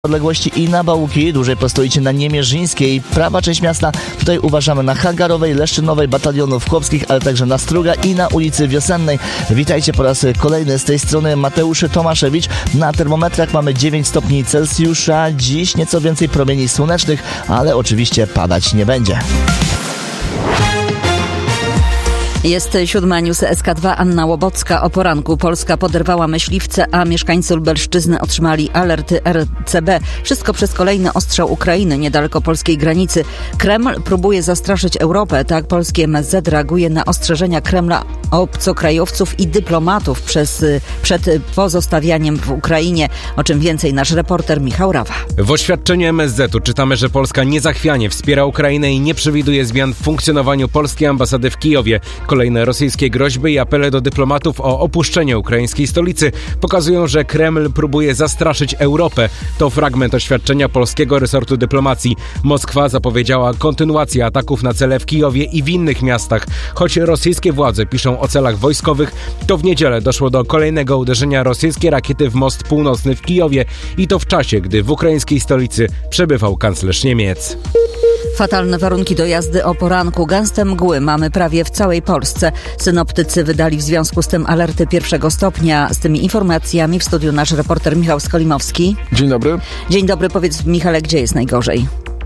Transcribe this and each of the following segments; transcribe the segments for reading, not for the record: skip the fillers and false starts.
Odległości i na Bałuki, dłużej postoicie na Niemierzyńskiej, prawa część miasta, tutaj uważamy na Hangarowej, Leszczynowej, Batalionów Chłopskich, ale także na Struga i na ulicy Wiosennej. Witajcie po raz kolejny z tej strony Mateusz Tomaszewicz. Na termometrach mamy 9 stopni Celsjusza, dziś nieco więcej promieni słonecznych, ale oczywiście padać nie będzie. Jest 7 news SK2, Anna Łobocka. O poranku Polska poderwała myśliwce, a mieszkańcy Lubelszczyzny otrzymali alerty RCB. Wszystko przez kolejny ostrzał Ukrainy niedaleko polskiej granicy. Kreml próbuje zastraszyć Europę. Tak polskie MSZ reaguje na ostrzeżenia Kremla obcokrajowców i dyplomatów przed pozostawianiem w Ukrainie. O czym więcej nasz reporter Michał Rawa. W oświadczeniu MSZ-u czytamy, że Polska niezachwianie wspiera Ukrainę i nie przewiduje zmian w funkcjonowaniu polskiej ambasady w Kijowie. Kolejne rosyjskie groźby i apele do dyplomatów o opuszczenie ukraińskiej stolicy pokazują, że Kreml próbuje zastraszyć Europę. To fragment oświadczenia polskiego resortu dyplomacji. Moskwa zapowiedziała kontynuację ataków na cele w Kijowie i w innych miastach. Choć rosyjskie władze piszą o celach wojskowych, to w niedzielę doszło do kolejnego uderzenia rosyjskiej rakiety w most północny w Kijowie i to w czasie, gdy w ukraińskiej stolicy przebywał kanclerz Niemiec. Fatalne warunki do jazdy o poranku. Gęste mgły mamy prawie w całej Polsce. Synoptycy wydali w związku z tym alerty 1 stopnia. Z tymi informacjami w studiu nasz reporter Michał Skolimowski. Dzień dobry. Dzień dobry. Powiedz, Michale, gdzie jest najgorzej?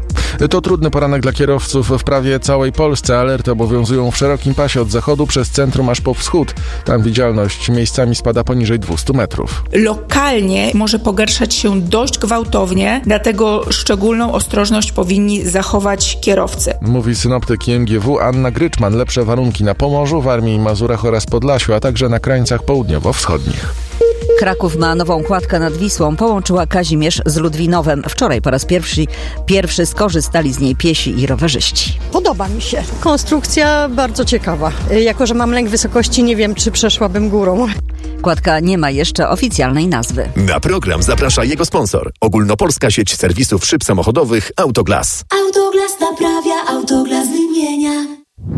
To trudny poranek dla kierowców w prawie całej Polsce. Alerty obowiązują w szerokim pasie od zachodu przez centrum aż po wschód. Tam widzialność miejscami spada poniżej 200 metrów. Lokalnie może pogarszać się dość gwałtownie, dlatego szczególną ostrożność powinni zachować kierowcy. Mówi synoptyk IMGW Anna Gryczman. Lepsze warunki na Pomorzu, Warmii i Mazurach oraz Podlasiu, a także na krańcach południowo-wschodnich. Kraków ma nową kładkę nad Wisłą. Połączyła Kazimierz z Ludwinowem. Wczoraj po raz pierwszy skorzystali z niej piesi i rowerzyści. Podoba mi się. Konstrukcja bardzo ciekawa. Jako że mam lęk wysokości, nie wiem, czy przeszłabym górą. Kładka nie ma jeszcze oficjalnej nazwy. Na program zaprasza jego sponsor. Ogólnopolska sieć serwisów szyb samochodowych Autoglas. Autoglas naprawia, Autoglas wymienia.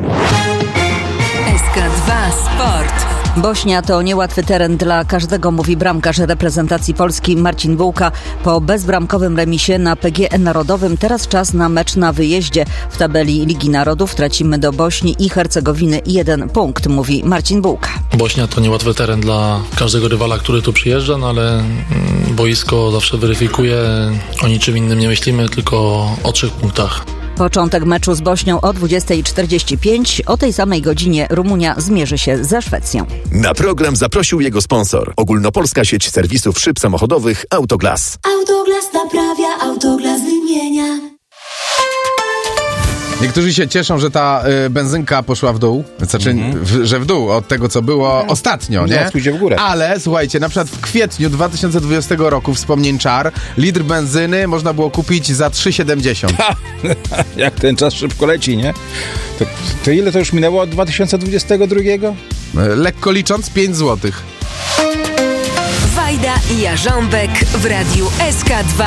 SK2 Sport. Bośnia to niełatwy teren dla każdego, mówi bramkarz reprezentacji Polski Marcin Bułka. Po bezbramkowym remisie na PGE Narodowym teraz czas na mecz na wyjeździe. W tabeli Ligi Narodów tracimy do Bośni i Hercegowiny 1 punkt, mówi Marcin Bułka. Bośnia to niełatwy teren dla każdego rywala, który tu przyjeżdża, ale boisko zawsze weryfikuje. O niczym innym nie myślimy, tylko o 3 punktach. Początek meczu z Bośnią o 20:45. O tej samej godzinie Rumunia zmierzy się ze Szwecją. Na program zaprosił jego sponsor. Ogólnopolska sieć serwisów szyb samochodowych Autoglas. Autoglas naprawia, Autoglas wymienia. Niektórzy się cieszą, że ta benzynka poszła w dół, znaczy, że w dół od tego, co było ostatnio, nie? Pójdzie w górę. Ale słuchajcie, na przykład w kwietniu 2020 roku, wspomnień czar, litr benzyny można było kupić za 3,70. Jak ten czas szybko leci, nie? To ile to już minęło od 2022? Lekko licząc 5 zł. Wajda i Jarząbek w radiu SK2.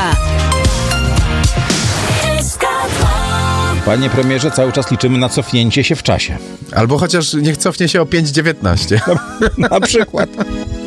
Panie premierze, cały czas liczymy na cofnięcie się w czasie. Albo chociaż niech cofnie się o 5,19. Na przykład.